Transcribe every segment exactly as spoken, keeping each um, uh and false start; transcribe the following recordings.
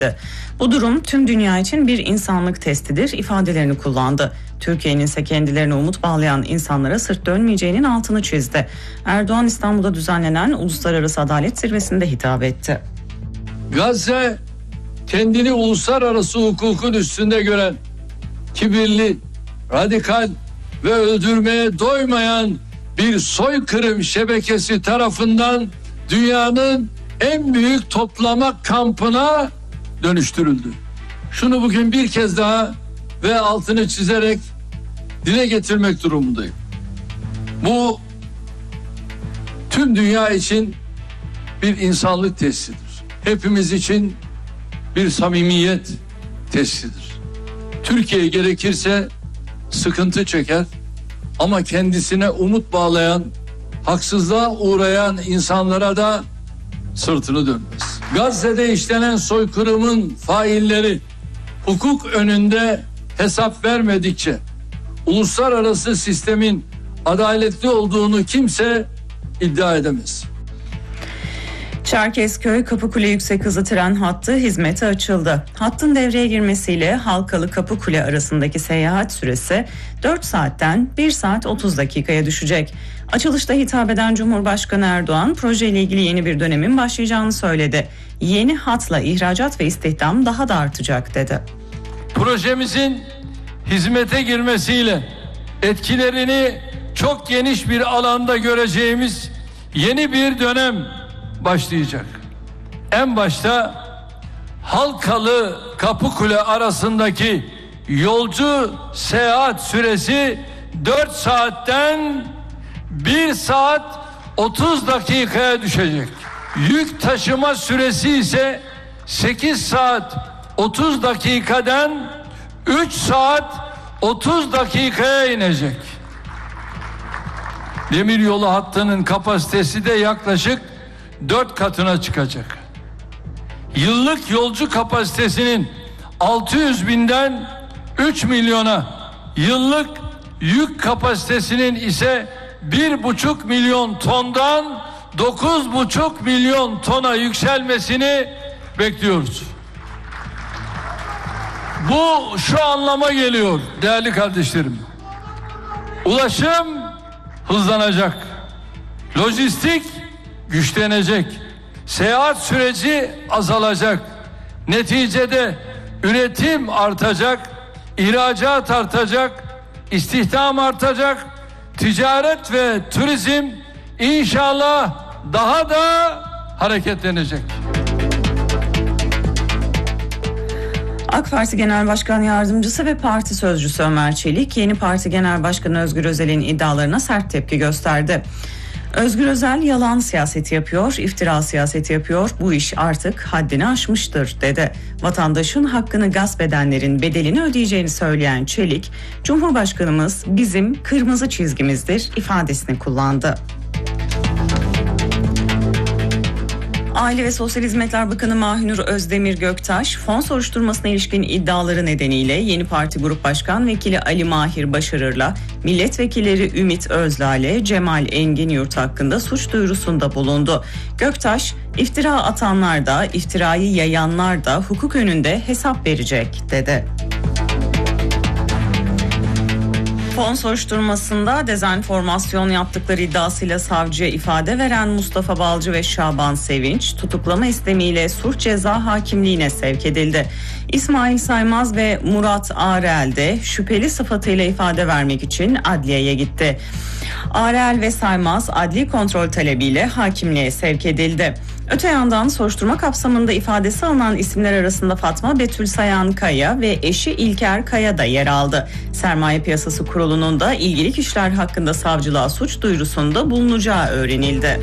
Bu durum tüm dünya için bir insanlık testidir ifadelerini kullandı. Türkiye'nin ise kendilerine umut bağlayan insanlara sırt dönmeyeceğinin altını çizdi. Erdoğan İstanbul'da düzenlenen Uluslararası Adalet Zirvesi'nde hitap etti. Gazze kendini uluslararası hukukun üstünde gören, kibirli, radikal ve öldürmeye doymayan bir soykırım şebekesi tarafından dünyanın en büyük toplama kampına dönüştürüldü. Şunu bugün bir kez daha ve altını çizerek dile getirmek durumundayım. Bu tüm dünya için bir insanlık testidir. Hepimiz için bir samimiyet testidir. Türkiye gerekirse sıkıntı çeker ama kendisine umut bağlayan, haksızlığa uğrayan insanlara da sırtını dönmez. Gazze'de işlenen soykırımın failleri hukuk önünde hesap vermedikçe uluslararası sistemin adaletli olduğunu kimse iddia edemez. Çerkezköy Kapıkule yüksek hızlı tren hattı hizmete açıldı. Hattın devreye girmesiyle Halkalı Kapıkule arasındaki seyahat süresi dört saatten bir saat otuz dakikaya düşecek. Açılışta hitap eden Cumhurbaşkanı Erdoğan projeyle ilgili yeni bir dönemin başlayacağını söyledi. Yeni hatla ihracat ve istihdam daha da artacak dedi. Projemizin hizmete girmesiyle etkilerini çok geniş bir alanda göreceğimiz yeni bir dönem başlayacak. En başta Halkalı Kapıkule arasındaki yolcu seyahat süresi dört saatten bir saat otuz dakikaya düşecek. Yük taşıma süresi ise sekiz saat otuz dakikadan üç saat otuz dakikaya inecek. Demiryolu hattının kapasitesi de yaklaşık dört katına çıkacak. Yıllık yolcu kapasitesinin altı yüz binden üç milyona, yıllık yük kapasitesinin ise bir buçuk milyon tondan dokuz buçuk milyon tona yükselmesini bekliyoruz. Bu şu anlama geliyor değerli kardeşlerim. Ulaşım hızlanacak. Lojistik güçlenecek. Seyahat süreci azalacak. Neticede üretim artacak, ihracat artacak, istihdam artacak, ticaret ve turizm inşallah daha da hareketlenecek. AK Parti Genel Başkan Yardımcısı ve Parti Sözcüsü Ömer Çelik, yeni Parti Genel Başkanı Özgür Özel'in iddialarına sert tepki gösterdi. Özgür Özel yalan siyaseti yapıyor, iftira siyaseti yapıyor, bu iş artık haddini aşmıştır dedi. Vatandaşın hakkını gasp edenlerin bedelini ödeyeceğini söyleyen Çelik, Cumhurbaşkanımız bizim kırmızı çizgimizdir ifadesini kullandı. Aile ve Sosyal Hizmetler Bakanı Mahinur Özdemir Göktaş, fon soruşturmasına ilişkin iddiaları nedeniyle yeni parti grup başkan vekili Ali Mahir Başarır'la milletvekilleri Ümit Özlale, Cemal Enginyurt hakkında suç duyurusunda bulundu. Göktaş, iftira atanlar da, iftirayı yayanlar da hukuk önünde hesap verecek dedi. Fon soruşturmasında dezenformasyon yaptıkları iddiasıyla savcıya ifade veren Mustafa Balcı ve Şaban Sevinç tutuklama istemiyle Suç Ceza Hakimliğine sevk edildi. İsmail Saymaz ve Murat Arel de şüpheli sıfatıyla ifade vermek için adliyeye gitti. Arel ve Saymaz adli kontrol talebiyle hakimliğe sevk edildi. Öte yandan soruşturma kapsamında ifadesi alınan isimler arasında Fatma Betül Sayan Kaya ve eşi İlker Kaya da yer aldı. Sermaye Piyasası Kurulu'nun da ilgili kişiler hakkında savcılığa suç duyurusunda bulunacağı öğrenildi.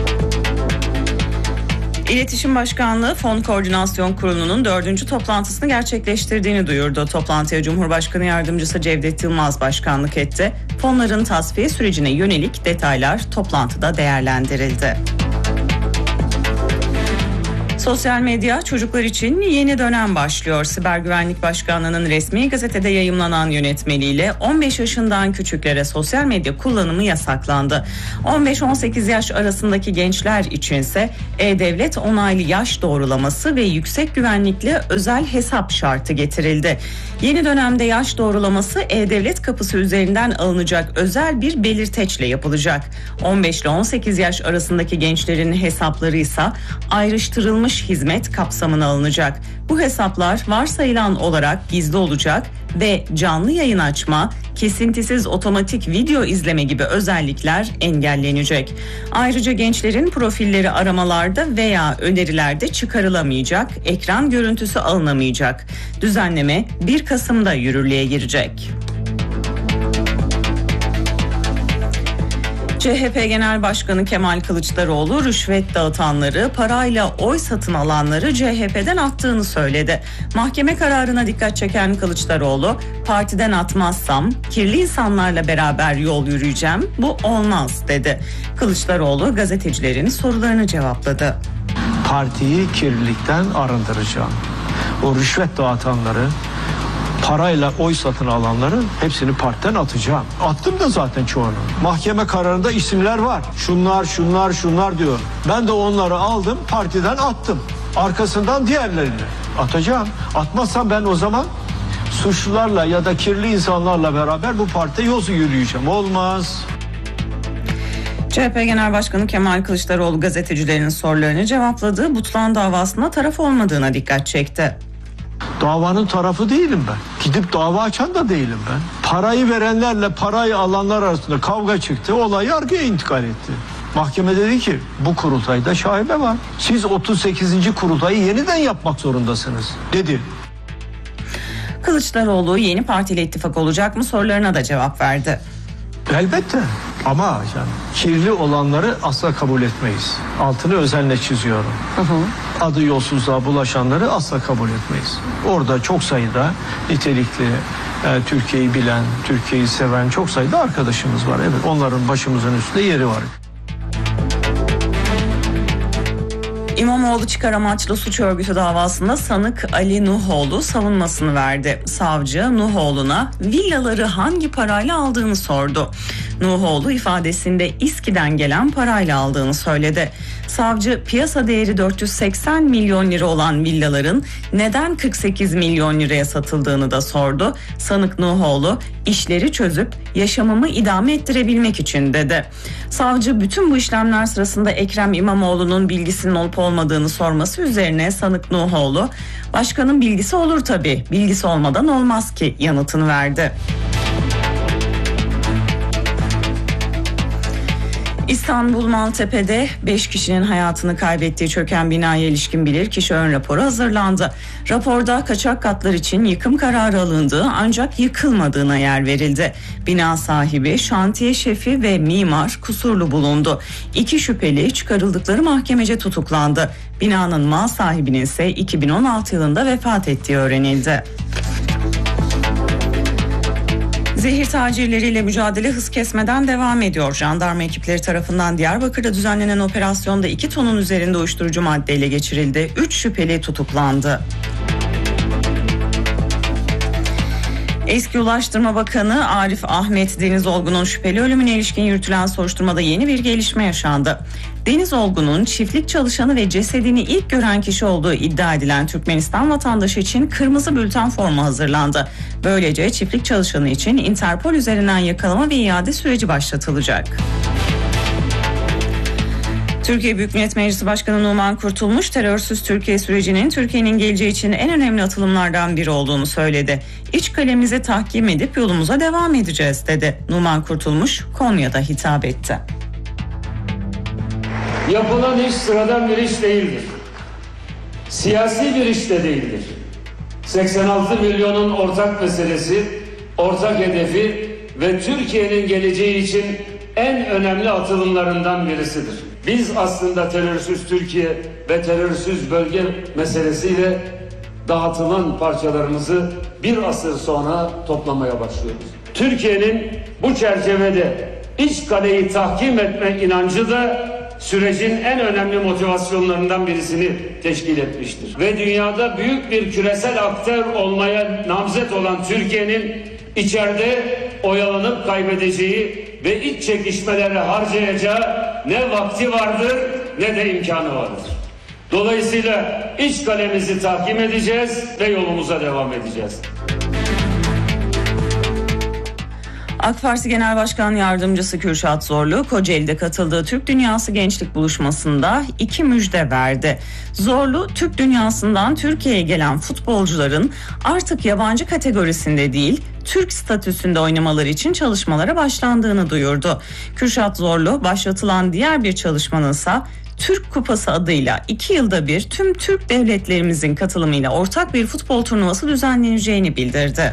İletişim Başkanlığı Fon Koordinasyon Kurulu'nun dördüncü toplantısını gerçekleştirdiğini duyurdu. Toplantıya Cumhurbaşkanı Yardımcısı Cevdet Yılmaz başkanlık etti. Fonların tasfiye sürecine yönelik detaylar toplantıda değerlendirildi. Sosyal medya çocuklar için yeni dönem başlıyor. Siber Güvenlik Başkanlığı'nın resmi gazetede yayımlanan yönetmeliğiyle on beş yaşından küçüklere sosyal medya kullanımı yasaklandı. on beş on sekiz yaş arasındaki gençler içinse E-Devlet onaylı yaş doğrulaması ve yüksek güvenlikli özel hesap şartı getirildi. Yeni dönemde yaş doğrulaması E-Devlet kapısı üzerinden alınacak özel bir belirteçle yapılacak. on beş ile on sekiz yaş arasındaki gençlerin hesapları ise ayrıştırılmış hizmet kapsamına alınacak. Bu hesaplar varsayılan olarak gizli olacak ve canlı yayın açma, kesintisiz otomatik video izleme gibi özellikler engellenecek. Ayrıca gençlerin profilleri aramalarda veya önerilerde çıkarılamayacak, ekran görüntüsü alınamayacak. Düzenleme bir Kasım'da yürürlüğe girecek. C H P Genel Başkanı Kemal Kılıçdaroğlu rüşvet dağıtanları, parayla oy satın alanları C H P'den attığını söyledi. Mahkeme kararına dikkat çeken Kılıçdaroğlu, partiden atmazsam kirli insanlarla beraber yol yürüyeceğim, bu olmaz dedi. Kılıçdaroğlu gazetecilerin sorularını cevapladı. Partiyi kirlilikten arındıracağım. O rüşvet dağıtanları, parayla oy satın alanların hepsini partiden atacağım. Attım da zaten çoğunu. Mahkeme kararında isimler var. Şunlar, şunlar, şunlar diyor. Ben de onları aldım, partiden attım. Arkasından diğerlerini atacağım. Atmazsam ben o zaman suçlularla ya da kirli insanlarla beraber bu partide yol yürüyeceğim. Olmaz. C H P Genel Başkanı Kemal Kılıçdaroğlu gazetecilerin sorularını cevapladı. Butlan davasına taraf olmadığına dikkat çekti. Davanın tarafı değilim ben. Gidip dava açan da değilim ben. Parayı verenlerle parayı alanlar arasında kavga çıktı. Olay yargıya intikal etti. Mahkeme dedi ki bu kurultayda şaibe var. Siz otuz sekizinci kurultayı yeniden yapmak zorundasınız dedi. Kılıçdaroğlu yeni partiyle ittifak olacak mı sorularına da cevap verdi. Elbette ama yani kirli olanları asla kabul etmeyiz. Altını özenle çiziyorum. Hı hı. Adı yolsuzluğa bulaşanları asla kabul etmeyiz. Orada çok sayıda nitelikli, e, Türkiye'yi bilen, Türkiye'yi seven çok sayıda arkadaşımız var. Evet, onların başımızın üstünde yeri var. İmamoğlu çıkar amaçlı suç örgütü davasında sanık Ali Nuhoğlu savunmasını verdi. Savcı Nuhoğlu'na villaları hangi parayla aldığını sordu. Nuhoğlu ifadesinde İSKİ'den gelen parayla aldığını söyledi. Savcı piyasa değeri dört yüz seksen milyon lira olan villaların neden kırk sekiz milyon liraya satıldığını da sordu. Sanık Nuhoğlu işleri çözüp yaşamımı idame ettirebilmek için dedi. Savcı bütün bu işlemler sırasında Ekrem İmamoğlu'nun bilgisinin olup olmadığını sorması üzerine sanık Nuhoğlu başkanın bilgisi olur tabii, bilgisi olmadan olmaz ki yanıtını verdi. İstanbul Maltepe'de beş kişinin hayatını kaybettiği çöken binaya ilişkin bilirkişi ön raporu hazırlandı. Raporda kaçak katlar için yıkım kararı alındığı ancak yıkılmadığına yer verildi. Bina sahibi, şantiye şefi ve mimar kusurlu bulundu. İki şüpheli çıkarıldıkları mahkemece tutuklandı. Binanın mal sahibinin ise iki bin on altı yılında vefat ettiği öğrenildi. Zehir tacirleriyle mücadele hız kesmeden devam ediyor. Jandarma ekipleri tarafından Diyarbakır'da düzenlenen operasyonda iki tonun üzerinde uyuşturucu maddeyle geçirildi. Üç şüpheli tutuklandı. Eski Ulaştırma Bakanı Arif Ahmet Denizolgun'un şüpheli ölümüne ilişkin yürütülen soruşturmada yeni bir gelişme yaşandı. Denizolgun'un çiftlik çalışanı ve cesedini ilk gören kişi olduğu iddia edilen Türkmenistan vatandaşı için kırmızı bülten formu hazırlandı. Böylece çiftlik çalışanı için Interpol üzerinden yakalama ve iade süreci başlatılacak. Türkiye Büyük Millet Meclisi Başkanı Numan Kurtulmuş, terörsüz Türkiye sürecinin Türkiye'nin geleceği için en önemli atılımlardan biri olduğunu söyledi. İç kalemizi tahkim edip yolumuza devam edeceğiz dedi. Numan Kurtulmuş, Konya'da hitap etti. Yapılan iş sıradan bir iş değildir. Siyasi bir iş de değildir. seksen altı milyonun ortak meselesi, ortak hedefi ve Türkiye'nin geleceği için en önemli atılımlarından birisidir. Biz aslında terörsüz Türkiye ve terörsüz bölge meselesiyle dağıtılan parçalarımızı bir asır sonra toplamaya başlıyoruz. Türkiye'nin bu çerçevede iç kaleyi tahkim etme inancı da sürecin en önemli motivasyonlarından birisini teşkil etmiştir. Ve dünyada büyük bir küresel aktör olmaya namzet olan Türkiye'nin içeride oyalanıp kaybedeceği ve iç çekişmelere harcayacağı ne vakti vardır ne de imkanı vardır. Dolayısıyla iç kalemizi tahkim edeceğiz ve yolumuza devam edeceğiz. AK Parti Genel Başkan Yardımcısı Kürşat Zorlu, Kocaeli'de katıldığı Türk Dünyası Gençlik Buluşması'nda iki müjde verdi. Zorlu, Türk dünyasından Türkiye'ye gelen futbolcuların artık yabancı kategorisinde değil, Türk statüsünde oynamaları için çalışmalara başlandığını duyurdu. Kürşat Zorlu, başlatılan diğer bir çalışmanın ise Türk Kupası adıyla iki yılda bir tüm Türk devletlerimizin katılımıyla ortak bir futbol turnuvası düzenleneceğini bildirdi.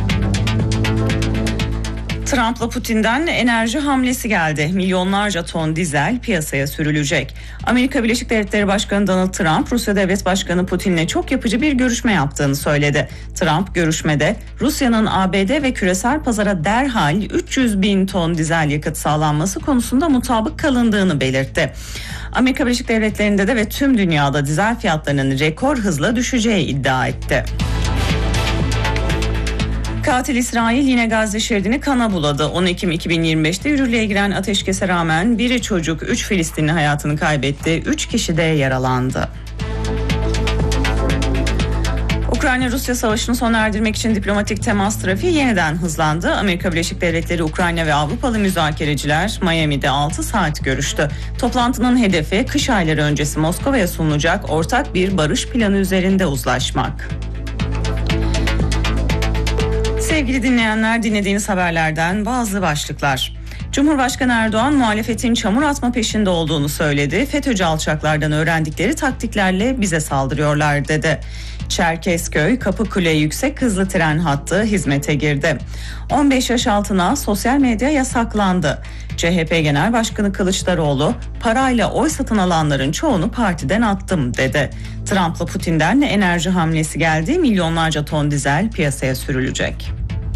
Trump'la Putin'den enerji hamlesi geldi. Milyonlarca ton dizel piyasaya sürülecek. Amerika Birleşik Devletleri Başkanı Donald Trump, Rusya Devlet Başkanı Putin'le çok yapıcı bir görüşme yaptığını söyledi. Trump görüşmede Rusya'nın A B D ve küresel pazara derhal üç yüz bin ton dizel yakıt sağlanması konusunda mutabık kalındığını belirtti. Amerika Birleşik Devletleri'nde de ve tüm dünyada dizel fiyatlarının rekor hızla düşeceği iddia etti. Katil İsrail yine Gazze şeridini kana buladı. on Ekim iki bin yirmi beşte yürürlüğe giren ateşkese rağmen biri çocuk, üç Filistinli hayatını kaybetti, üç kişi de yaralandı. Ukrayna-Rusya savaşını sona erdirmek için diplomatik temas trafiği yeniden hızlandı. Amerika Birleşik Devletleri, Ukrayna ve Avrupalı müzakereciler Miami'de altı saat görüştü. Toplantının hedefi kış ayları öncesi Moskova'ya sunulacak ortak bir barış planı üzerinde uzlaşmak. Sevgili dinleyenler, dinlediğiniz haberlerden bazı başlıklar. Cumhurbaşkanı Erdoğan muhalefetin çamur atma peşinde olduğunu söyledi. FETÖ'cü alçaklardan öğrendikleri taktiklerle bize saldırıyorlar dedi. Çerkezköy Kapıkule yüksek hızlı tren hattı hizmete girdi. on beş yaş altına sosyal medya yasaklandı. C H P Genel Başkanı Kılıçdaroğlu, parayla oy satın alanların çoğunu partiden attım dedi. Trump'la Putin'den enerji hamlesi geldi. Milyonlarca ton dizel piyasaya sürülecek.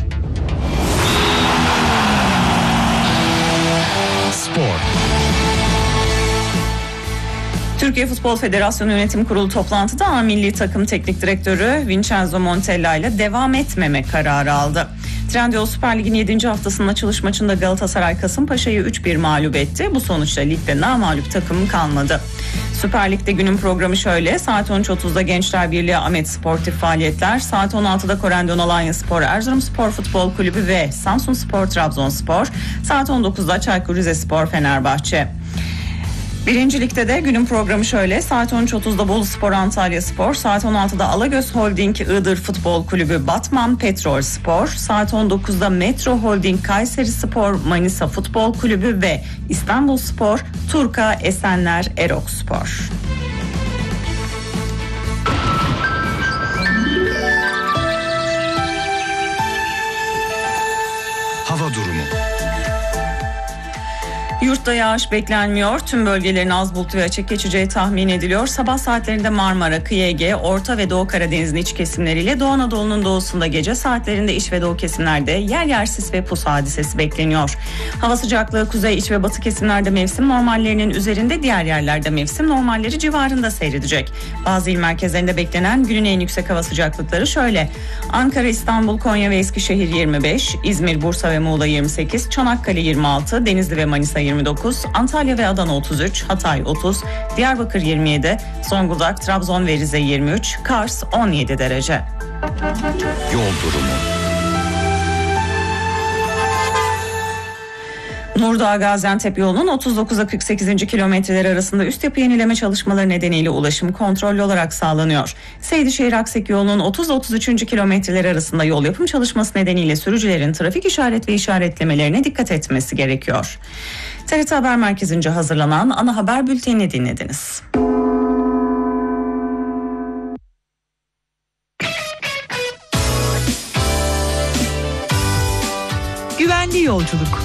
Spor. Türkiye Futbol Federasyonu Yönetim Kurulu toplantıda A Milli Takım Teknik Direktörü Vincenzo Montella ile devam etmeme kararı aldı. Trendyol Süper Lig'in yedinci haftasının açılış maçında Galatasaray Kasımpaşa'yı üç bir mağlup etti. Bu sonuçla ligde namağlup takım kalmadı. Süper Lig'de günün programı şöyle: saat on üç otuzda Gençler Birliği Ahmet Sportif faaliyetler, saat on altıda Korendon Alanya Spor Erzurumspor Futbol Kulübü ve Samsunspor Trabzonspor, saat on dokuzda Çaykur Rizespor Fenerbahçe. Birinci Lig'de de günün programı şöyle: saat on üç otuzda Boluspor Antalya Spor, saat on altıda Alagöz Holding Iğdır Futbol Kulübü Batman Petrol Spor, saat on dokuzda Metro Holding Kayseri Spor Manisa Futbol Kulübü ve İstanbul Spor Turka Esenler Erok Spor. Hava durumu. Yurtta yağış beklenmiyor. Tüm bölgelerin az bulutlu ve açık geçeceği tahmin ediliyor. Sabah saatlerinde Marmara, Kıyı Ege, Orta ve Doğu Karadeniz'in iç kesimleriyle Doğu Anadolu'nun doğusunda, gece saatlerinde iç ve doğu kesimlerde yer yer sis ve pus hadisesi bekleniyor. Hava sıcaklığı kuzey, iç ve batı kesimlerde mevsim normallerinin üzerinde, diğer yerlerde mevsim normalleri civarında seyredecek. Bazı il merkezlerinde beklenen günün en yüksek hava sıcaklıkları şöyle: Ankara, İstanbul, Konya ve Eskişehir yirmi beş, İzmir, Bursa ve Muğla yirmi sekiz, Çanakkale yirmi altı, Denizli ve Manisa yirmi dokuz, Antalya ve Adana otuz üç, Hatay otuz, Diyarbakır yirmi yedi, Zonguldak, Trabzon ve Rize yirmi üç, Kars on yedi derece. Yol durumu. Nurdağ Gaziantep yolunun otuz dokuzla kırk sekizinci kilometreleri arasında üst yapı yenileme çalışmaları nedeniyle ulaşım kontrollü olarak sağlanıyor. Seydişehir Aksek yolunun otuz otuz üçüncü kilometreleri arasında yol yapım çalışması nedeniyle sürücülerin trafik işaret ve işaretlemelerine dikkat etmesi gerekiyor. T R T Haber Merkezi'nce hazırlanan ana haber bültenini dinlediniz. Güvenli yolculuk.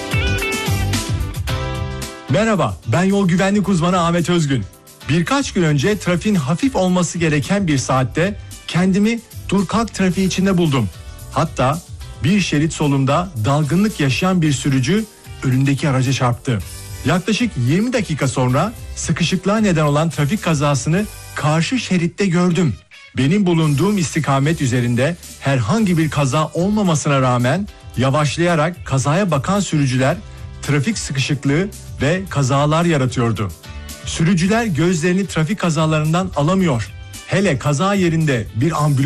Merhaba, ben yol güvenlik uzmanı Ahmet Özgün. Birkaç gün önce trafiğin hafif olması gereken bir saatte kendimi dur kalk trafiği içinde buldum. Hatta bir şerit solumda dalgınlık yaşayan bir sürücü önündeki araca çarptı. Yaklaşık yirmi dakika sonra sıkışıklığa neden olan trafik kazasını karşı şeritte gördüm. Benim bulunduğum istikamet üzerinde herhangi bir kaza olmamasına rağmen yavaşlayarak kazaya bakan sürücüler trafik sıkışıklığı ve kazalar yaratıyordu. Sürücüler gözlerini trafik kazalarından alamıyor. Hele kaza yerinde bir ambulans